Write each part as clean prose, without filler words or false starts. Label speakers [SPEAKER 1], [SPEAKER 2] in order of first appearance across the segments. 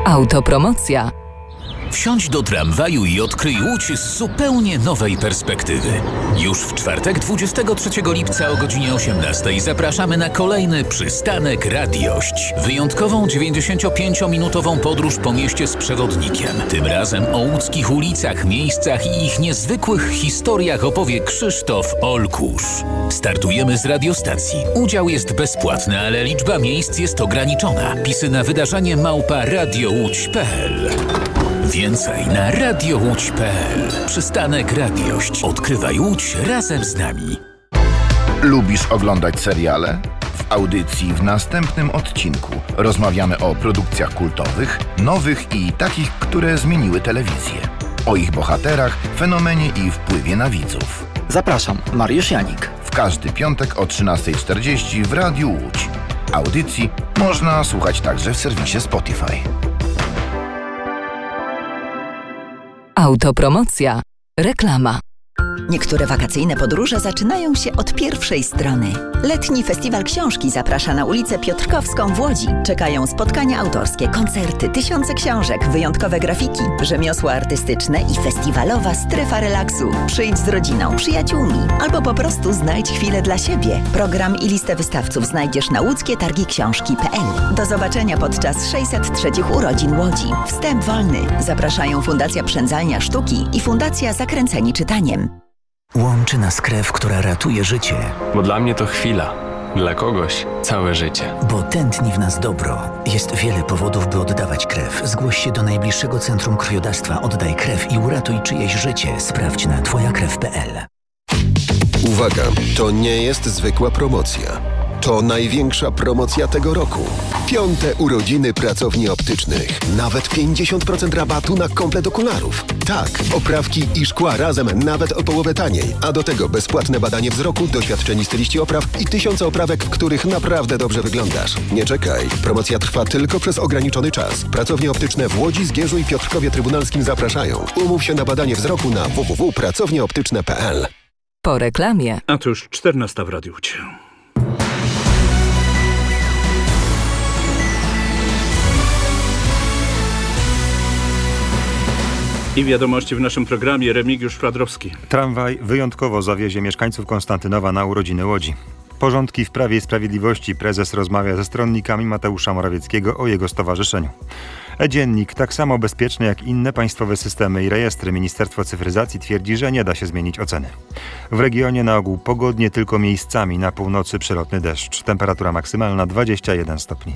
[SPEAKER 1] Autopromocja.
[SPEAKER 2] Wsiądź do tramwaju i odkryj Łódź z zupełnie nowej perspektywy. Już w czwartek 23 lipca o godzinie 18 zapraszamy na kolejny przystanek Radiość. Wyjątkową 95-minutową podróż po mieście z przewodnikiem. Tym razem o łódzkich ulicach, miejscach i ich niezwykłych historiach opowie Krzysztof Olkusz. Startujemy z radiostacji. Udział jest bezpłatny, ale liczba miejsc jest ograniczona. Pisy na wydarzenie @radiołódź.pl. Więcej na radiołódź.pl. Przystanek Radiość. Odkrywaj Łódź razem z nami.
[SPEAKER 3] Lubisz oglądać seriale? W audycji w następnym odcinku rozmawiamy o produkcjach kultowych, nowych i takich, które zmieniły telewizję. O ich bohaterach, fenomenie i wpływie na widzów.
[SPEAKER 4] Zapraszam, Mariusz Janik.
[SPEAKER 3] W każdy piątek o 13:40 w Radiu Łódź. Audycji można słuchać także w serwisie Spotify.
[SPEAKER 1] Autopromocja. Reklama.
[SPEAKER 5] Niektóre wakacyjne podróże zaczynają się od pierwszej strony. Letni Festiwal Książki zaprasza na ulicę Piotrkowską w Łodzi. Czekają spotkania autorskie, koncerty, tysiące książek, wyjątkowe grafiki, rzemiosła artystyczne i festiwalowa strefa relaksu. Przyjdź z rodziną, przyjaciółmi albo po prostu znajdź chwilę dla siebie. Program i listę wystawców znajdziesz na łódzkietargiksiążki.pl. Do zobaczenia podczas 603 urodzin Łodzi. Wstęp wolny. Zapraszają Fundacja Przędzalnia Sztuki i Fundacja Zakręceni Czytaniem.
[SPEAKER 6] Łączy nas krew, która ratuje życie.
[SPEAKER 7] Bo dla mnie to chwila, dla kogoś całe życie.
[SPEAKER 6] Bo tętni w nas dobro. Jest wiele powodów, by oddawać krew. Zgłoś się do najbliższego centrum krwiodawstwa. Oddaj krew i uratuj czyjeś życie. Sprawdź na twojakrew.pl.
[SPEAKER 8] Uwaga, to nie jest zwykła promocja. To największa promocja tego roku. 5. urodziny pracowni optycznych. Nawet 50% rabatu na komplet okularów. Tak, oprawki i szkła razem nawet o połowę taniej. A do tego bezpłatne badanie wzroku, doświadczeni styliści opraw i 1000 oprawek, w których naprawdę dobrze wyglądasz. Nie czekaj. Promocja trwa tylko przez ograniczony czas. Pracownie optyczne w Łodzi, Zgierzu i Piotrkowie Trybunalskim zapraszają. Umów się na badanie wzroku na www.pracownieoptyczne.pl.
[SPEAKER 1] Po reklamie.
[SPEAKER 9] A to już 14 w Radiu Łódź. I wiadomości w naszym programie. Remigiusz Fladrowski.
[SPEAKER 10] Tramwaj wyjątkowo zawiezie mieszkańców Konstantynowa na urodziny Łodzi. Porządki w Prawie i Sprawiedliwości. Prezes rozmawia ze stronnikami Mateusza Morawieckiego o jego stowarzyszeniu. E-Dziennik, tak samo bezpieczny jak inne państwowe systemy i rejestry. Ministerstwo Cyfryzacji twierdzi, że nie da się zmienić oceny. W regionie na ogół pogodnie, tylko miejscami. Na północy przelotny deszcz. Temperatura maksymalna 21 stopni.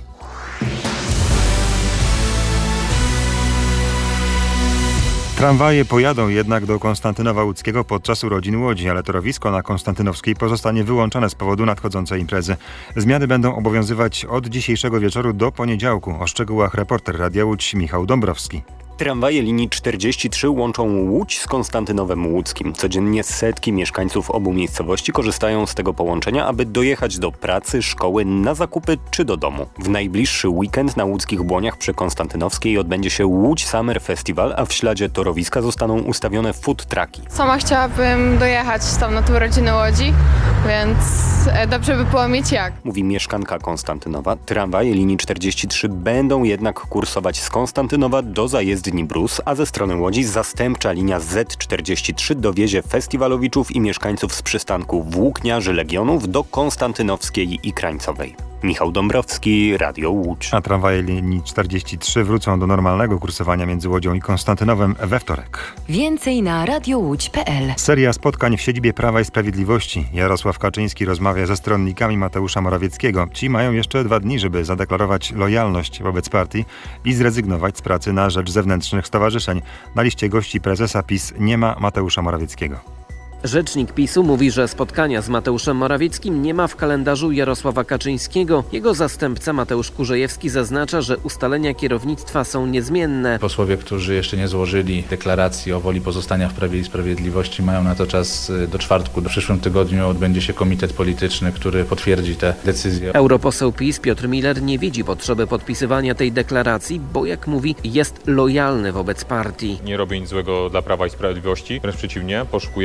[SPEAKER 10] Tramwaje pojadą jednak do Konstantynowa Łódzkiego podczas urodzin Łodzi, ale torowisko na Konstantynowskiej pozostanie wyłączone z powodu nadchodzącej imprezy. Zmiany będą obowiązywać od dzisiejszego wieczoru do poniedziałku. O szczegółach reporter Radia Łódź Michał Dąbrowski.
[SPEAKER 11] Tramwaje linii 43 łączą Łódź z Konstantynowem Łódzkim. Codziennie setki mieszkańców obu miejscowości korzystają z tego połączenia, aby dojechać do pracy, szkoły, na zakupy czy do domu. W najbliższy weekend na łódzkich Błoniach przy Konstantynowskiej odbędzie się Łódź Summer Festival, a w śladzie torowiska zostaną ustawione food trucki.
[SPEAKER 12] Sama chciałabym dojechać tam na te urodziny Łodzi, więc dobrze by było mieć jak.
[SPEAKER 11] Mówi mieszkanka Konstantynowa. Tramwaje linii 43 będą jednak kursować z Konstantynowa do zajezdni Brus, a ze strony Łodzi zastępcza linia Z43 dowiezie festiwalowiczów i mieszkańców z przystanku Włókniarzy Legionów do Konstantynowskiej i Krańcowej. Michał Dąbrowski, Radio Łódź.
[SPEAKER 10] A tramwaje linii 43 wrócą do normalnego kursowania między Łodzią i Konstantynowem we wtorek.
[SPEAKER 1] Więcej na radiołódź.pl.
[SPEAKER 10] Seria spotkań w siedzibie Prawa i Sprawiedliwości. Jarosław Kaczyński rozmawia ze stronnikami Mateusza Morawieckiego. Ci mają jeszcze 2 dni, żeby zadeklarować lojalność wobec partii i zrezygnować z pracy na rzecz zewnętrznych stowarzyszeń. Na liście gości prezesa PiS nie ma Mateusza Morawieckiego.
[SPEAKER 13] Rzecznik PiS-u mówi, że spotkania z Mateuszem Morawieckim nie ma w kalendarzu Jarosława Kaczyńskiego. Jego zastępca Mateusz Kurzejewski zaznacza, że ustalenia kierownictwa są niezmienne.
[SPEAKER 14] Posłowie, którzy jeszcze nie złożyli deklaracji o woli pozostania w Prawie i Sprawiedliwości, mają na to czas do czwartku. W przyszłym tygodniu odbędzie się komitet polityczny, który potwierdzi te decyzje.
[SPEAKER 13] Europoseł PiS Piotr Miller nie widzi potrzeby podpisywania tej deklaracji, bo jak mówi, jest lojalny wobec partii.
[SPEAKER 15] Nie robię nic złego dla Prawa i Sprawiedliwości, wręcz przeciwnie, poszukujemy, tak jak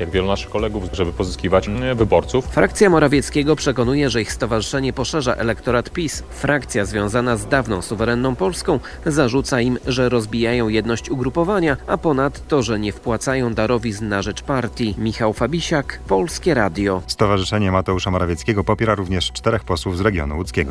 [SPEAKER 15] jak wielu naszych kolegów, żeby pozyskiwać wyborców.
[SPEAKER 13] Frakcja Morawieckiego przekonuje, że ich stowarzyszenie poszerza elektorat PiS. Frakcja związana z dawną suwerenną Polską zarzuca im, że rozbijają jedność ugrupowania, a ponadto, że nie wpłacają darowizn na rzecz partii. Michał Fabisiak, Polskie Radio.
[SPEAKER 10] Stowarzyszenie Mateusza Morawieckiego popiera również 4 posłów z regionu łódzkiego.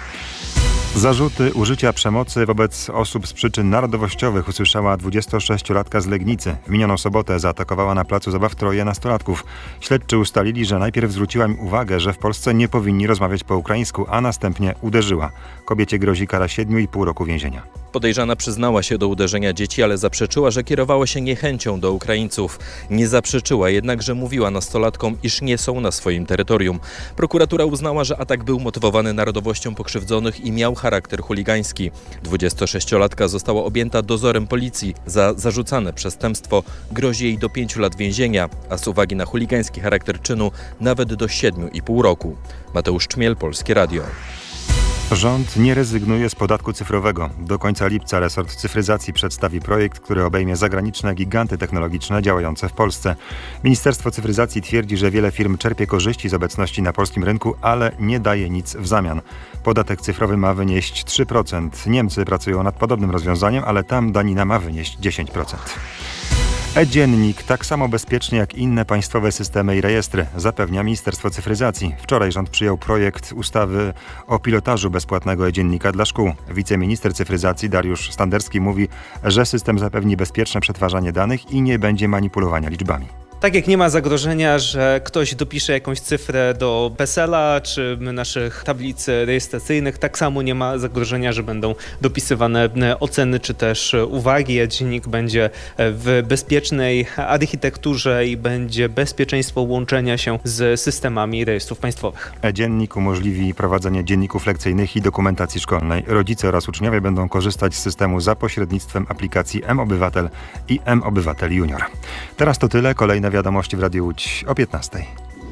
[SPEAKER 10] Zarzuty użycia przemocy wobec osób z przyczyn narodowościowych usłyszała 26-latka z Legnicy. W minioną sobotę zaatakowała na placu zabaw 3 nastolatków. Śledczy ustalili, że najpierw zwróciła im uwagę, że w Polsce nie powinni rozmawiać po ukraińsku, a następnie uderzyła. Kobiecie grozi kara 7,5 roku więzienia.
[SPEAKER 16] Podejrzana przyznała się do uderzenia dzieci, ale zaprzeczyła, że kierowała się niechęcią do Ukraińców. Nie zaprzeczyła jednak, że mówiła nastolatkom, iż nie są na swoim terytorium. Prokuratura uznała, że atak był motywowany narodowością pokrzywdzonych i miał charakter chuligański. 26-latka została objęta dozorem policji. Za zarzucane przestępstwo grozi jej do 5 lat więzienia, a z uwagi na chuligański charakter czynu nawet do 7,5 roku. Mateusz Czmiel, Polskie Radio.
[SPEAKER 10] Rząd nie rezygnuje z podatku cyfrowego. Do końca lipca resort cyfryzacji przedstawi projekt, który obejmie zagraniczne giganty technologiczne działające w Polsce. Ministerstwo Cyfryzacji twierdzi, że wiele firm czerpie korzyści z obecności na polskim rynku, ale nie daje nic w zamian. Podatek cyfrowy ma wynieść 3%. Niemcy pracują nad podobnym rozwiązaniem, ale tam danina ma wynieść 10%. E-Dziennik tak samo bezpiecznie jak inne państwowe systemy i rejestry, zapewnia Ministerstwo Cyfryzacji. Wczoraj rząd przyjął projekt ustawy o pilotażu bezpłatnego e-Dziennika dla szkół. Wiceminister cyfryzacji Dariusz Standerski mówi, że system zapewni bezpieczne przetwarzanie danych i nie będzie manipulowania liczbami.
[SPEAKER 17] Tak jak nie ma zagrożenia, że ktoś dopisze jakąś cyfrę do PESEL-a czy naszych tablic rejestracyjnych, tak samo nie ma zagrożenia, że będą dopisywane oceny czy też uwagi. E-Dziennik będzie w bezpiecznej architekturze i będzie bezpieczeństwo łączenia się z systemami rejestrów państwowych.
[SPEAKER 10] E-Dziennik umożliwi prowadzenie dzienników lekcyjnych i dokumentacji szkolnej. Rodzice oraz uczniowie będą korzystać z systemu za pośrednictwem aplikacji mObywatel i mObywatel Junior. Teraz to tyle. Kolejne wiadomości w Radiu Łódź o 15:00.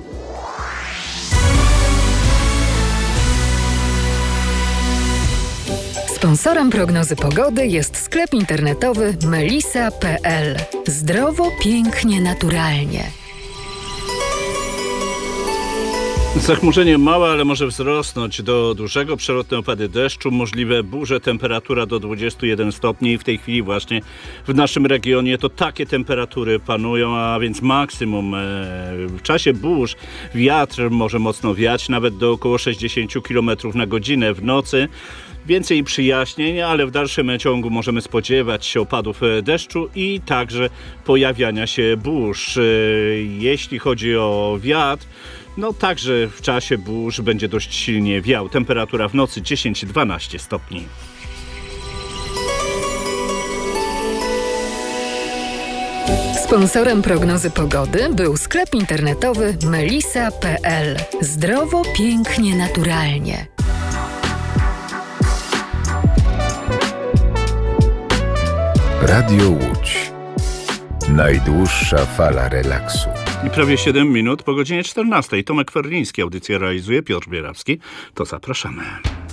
[SPEAKER 1] Sponsorem prognozy pogody jest sklep internetowy melisa.pl. Zdrowo, pięknie, naturalnie.
[SPEAKER 9] Zachmurzenie małe, ale może wzrosnąć do dużego. Przelotne opady deszczu, możliwe burze, temperatura do 21 stopni. W tej chwili właśnie w naszym regionie to takie temperatury panują, a więc maksimum. W czasie burz wiatr może mocno wiać, nawet do około 60 km na godzinę w nocy. Więcej przyjaśnień, ale w dalszym ciągu możemy spodziewać się opadów deszczu i także pojawiania się burz. Jeśli chodzi o wiatr, no także w czasie burz będzie dość silnie wiał. Temperatura w nocy 10-12 stopni.
[SPEAKER 1] Sponsorem prognozy pogody był sklep internetowy melisa.pl. Zdrowo, pięknie, naturalnie.
[SPEAKER 3] Radio Łódź. Najdłuższa fala relaksu.
[SPEAKER 9] I prawie 7 minut po godzinie 14:00. Tomek Ferliński, audycję realizuje Piotr Bierawski. To zapraszamy.